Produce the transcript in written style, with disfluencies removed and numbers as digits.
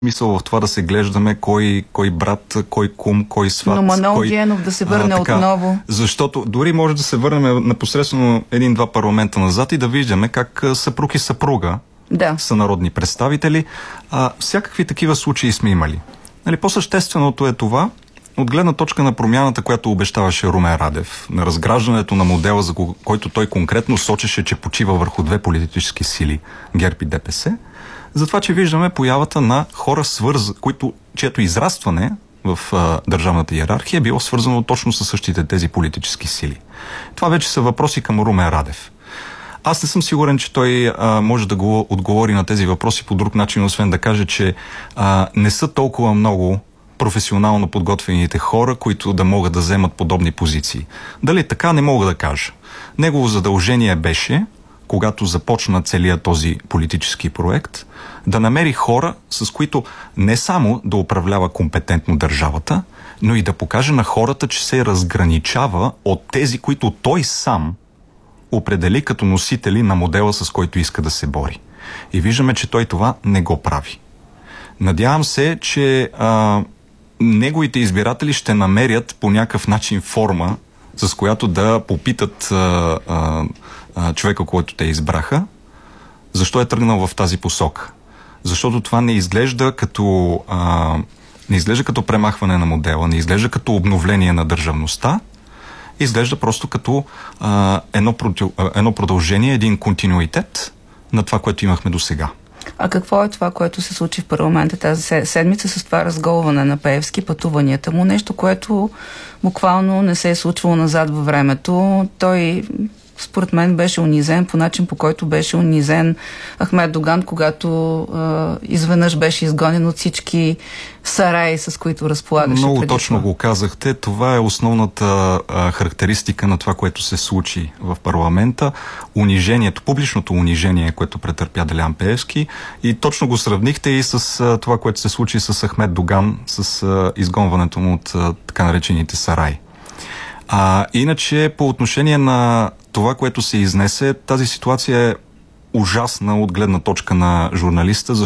смисъл в това да се глеждаме кой брат, кой кум, кой сват. Но Манол Генов да се върне отново. Защото дори може да се върнем непосредствено 1-2 парламента назад и да виждаме как съпруг и съпруга са народни представители. Всякакви такива случаи сме имали. Нали, по-същественото е това, от гледна точка на промяната, която обещаваше Румен Радев, на разграждането на модела, за който той конкретно сочеше, че почива върху две политически сили, ГЕРБ и ДПС, за това, че виждаме появата на хора, чието израстване в държавната иерархия е било свързано точно с същите тези политически сили. Това вече са въпроси към Румен Радев. Аз не съм сигурен, че той може да го отговори на тези въпроси по друг начин, освен да каже, че не са толкова много професионално подготвените хора, които да могат да вземат подобни позиции. Дали така, не мога да кажа. Негово задължение беше, когато започна целият този политически проект, да намери хора, с които не само да управлява компетентно държавата, но и да покаже на хората, че се разграничава от тези, които той сам определи като носители на модела, с който иска да се бори. И виждаме, че той това не го прави. Надявам се, че неговите избиратели ще намерят по някакъв начин форма, с която да попитат човека, който те избраха, защо е тръгнал в тази посока. Защото това не изглежда като премахване на модела, не изглежда като обновление на държавността, изглежда просто като едно продължение, един континуитет на това, което имахме до сега. А какво е това, което се случи в парламента тази седмица с това разголване на Пеевски, пътуванията му? Нещо, което буквално не се е случвало назад във времето. Той, според мен, беше унизен по начин, по който беше унизен Ахмед Доган, когато изведнъж беше изгонен от всички сараи, с които разполагаше. Много точно го казахте. Това е основната характеристика на това, което се случи в парламента. Унижението, публичното унижение, което претърпя Делян Пеевски, и точно го сравнихте и с това, което се случи с Ахмед Доган, с изгонването му от така наречените сараи. Иначе, по отношение на това, което се изнесе, тази ситуация е ужасна от гледна точка на журналиста,